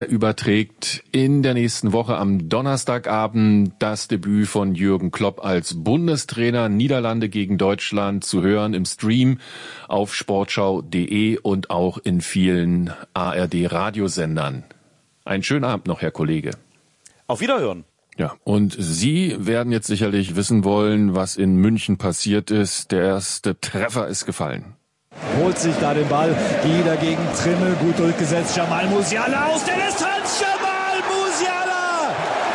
überträgt in der nächsten Woche am Donnerstagabend das Debüt von Jürgen Klopp als Bundestrainer. Niederlande gegen Deutschland zu hören im Stream auf sportschau.de und auch in vielen ARD-Radiosendern. Einen schönen Abend noch, Herr Kollege. Auf Wiederhören. Ja, und Sie werden jetzt sicherlich wissen wollen, was in München passiert ist. Der erste Treffer ist gefallen. Holt sich da den Ball, wieder gegen Trimmel, gut durchgesetzt, Jamal Musiala aus der Distanz, Jamal Musiala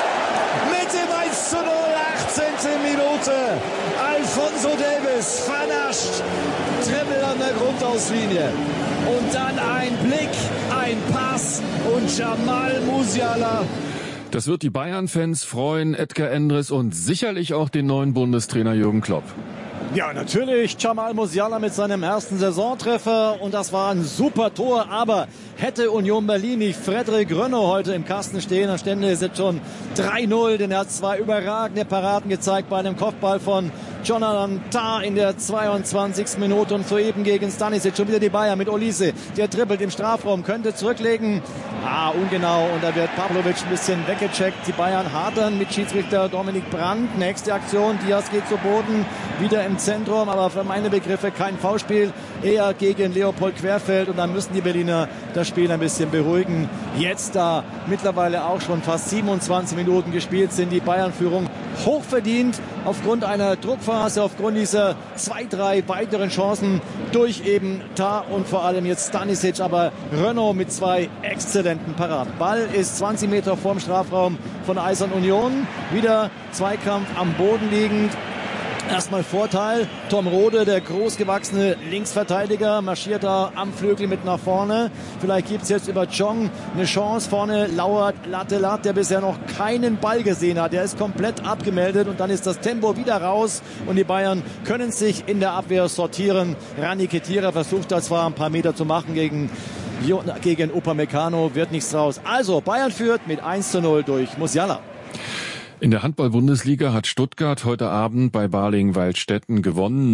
mit dem 1:0, 18. Minute, Alphonso Davies vernascht, Trimmel an der Grundauslinie und dann ein Blick, ein Pass und Jamal Musiala. Das wird die Bayern-Fans freuen, Edgar Endres und sicherlich auch den neuen Bundestrainer Jürgen Klopp. Ja, natürlich Jamal Musiala mit seinem ersten Saisontreffer und das war ein super Tor, aber hätte Union Berlin nicht Frederik Rönno heute im Kasten stehen, dann stände es jetzt schon 3:0, denn er hat zwei überragende Paraden gezeigt bei einem Kopfball von Jonathan Tah in der 22. Minute und soeben gegen Stanisic schon wieder die Bayern mit Olise, der dribbelt im Strafraum, könnte zurücklegen, ungenau und da wird Pavlovic ein bisschen weggecheckt, die Bayern hadern mit Schiedsrichter Dominik Brandt, nächste Aktion, Diaz geht zu Boden, wieder im Zentrum, aber für meine Begriffe kein Foulspiel, eher gegen Leopold Querfeld und dann müssen die Berliner das Spiel ein bisschen beruhigen. Jetzt da mittlerweile auch schon fast 27 Minuten gespielt sind, die Bayern-Führung hochverdient aufgrund einer Druckphase, aufgrund dieser 2-3 weiteren Chancen durch eben Tah und vor allem jetzt Stanisic, aber Rönno mit zwei exzellenten Paraden. Ball ist 20 Meter vorm Strafraum von Eisern Union, wieder Zweikampf am Boden liegend. Erstmal Vorteil, Tom Rode, der großgewachsene Linksverteidiger, marschiert da am Flügel mit nach vorne. Vielleicht gibt's jetzt über Chong eine Chance. Vorne lauert Lattelat, der bisher noch keinen Ball gesehen hat. Der ist komplett abgemeldet und dann ist das Tempo wieder raus und die Bayern können sich in der Abwehr sortieren. Rani Khedira versucht da zwar ein paar Meter zu machen gegen Upamecano, wird nichts draus. Also Bayern führt mit 1:0 durch Musiala. In der Handball-Bundesliga hat Stuttgart heute Abend bei Balingen-Waldstätten gewonnen,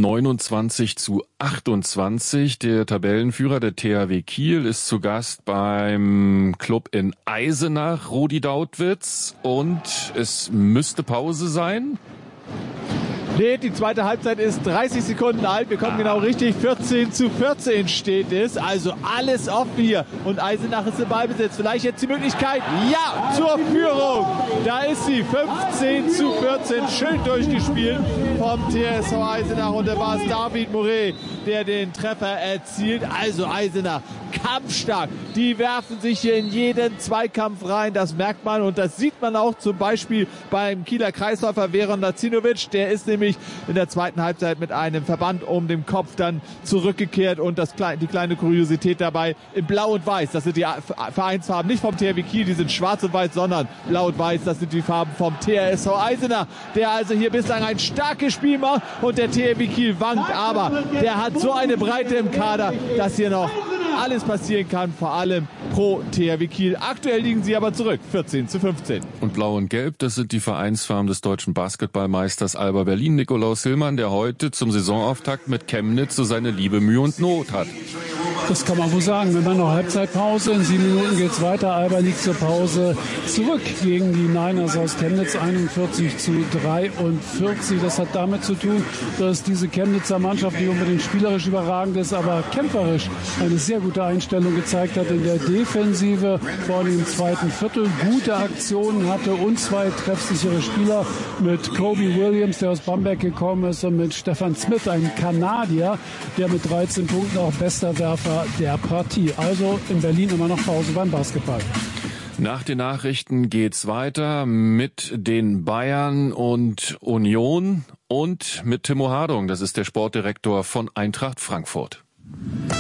29:28. Der Tabellenführer, der THW Kiel, ist zu Gast beim Club in Eisenach, Rudi Dautwitz. Und es müsste Pause sein. Nee, die zweite Halbzeit ist 30 Sekunden alt. Wir kommen genau richtig. 14:14 steht es. Also alles offen hier. Und Eisenach ist im Ballbesitz. Vielleicht jetzt die Möglichkeit. Ja, zur Führung. Da ist sie. 15:14. Schön durchgespielt vom TSV Eisenach. Und da war es David Moret, der den Treffer erzielt. Also Eisenach, kampfstark. Die werfen sich hier in jeden Zweikampf rein. Das merkt man. Und das sieht man auch zum Beispiel beim Kieler Kreisläufer Veron Dacinovic. Der ist nämlich in der zweiten Halbzeit mit einem Verband um den Kopf dann zurückgekehrt und die kleine Kuriosität dabei in Blau und Weiß, das sind die Vereinsfarben nicht vom THW Kiel, die sind schwarz und weiß, sondern Blau und Weiß, das sind die Farben vom TSV Eisenach, der also hier bislang ein starkes Spiel macht und der THW Kiel wankt, aber der hat so eine Breite im Kader, dass hier noch alles passieren kann, vor allem pro THW Kiel. Aktuell liegen sie aber zurück, 14:15. Und Blau und Gelb, das sind die Vereinsfarben des deutschen Basketballmeisters Alba Berlin, Nikolaus Hillmann, der heute zum Saisonauftakt mit Chemnitz so seine Liebe, Mühe und Not hat. Das kann man wohl sagen. Wir machen noch Halbzeitpause. In 7 Minuten geht's weiter. Alba liegt zur Pause zurück gegen die Niners aus Chemnitz. 41:43. Das hat damit zu tun, dass diese Chemnitzer Mannschaft nicht unbedingt spielerisch überragend ist, aber kämpferisch eine sehr gute Einstellung gezeigt hat in der Defensive. Vor allem im zweiten Viertel gute Aktionen hatte und zwei treffsichere Spieler mit Kobe Williams, der aus Bamberg gekommen ist, und mit Stefan Smith, einem Kanadier, der mit 13 Punkten auch bester Werfer der Partie. Also in Berlin immer noch Pause beim Basketball. Nach den Nachrichten geht's weiter mit den Bayern und Union und mit Timo Hardung. Das ist der Sportdirektor von Eintracht Frankfurt.